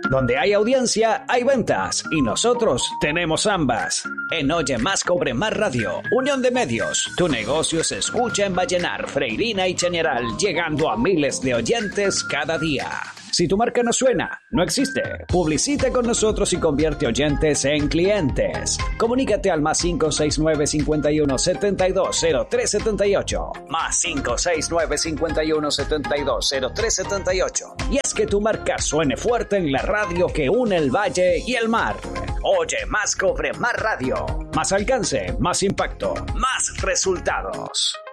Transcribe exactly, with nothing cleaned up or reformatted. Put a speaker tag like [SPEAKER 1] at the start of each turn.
[SPEAKER 1] Donde hay audiencia, hay ventas. Y nosotros tenemos ambas. En Oye Más Cobre Más Radio, Unión de Medios. Tu negocio se escucha en Vallenar, Freirina y Chañaral, llegando a miles de oyentes cada día. Si tu marca no suena, no existe. Publicita con nosotros y convierte oyentes en clientes. Comunícate al más cinco seis nueve, cincuenta y uno, setenta y dos, cero tres setenta y ocho. Más cinco seis nueve, cincuenta y uno, setenta y dos, cero tres setenta y ocho. Y es que tu marca suene fuerte en la radio que une el valle y el mar. Oye Más Cobre Más Radio. Más alcance, más impacto, más resultados.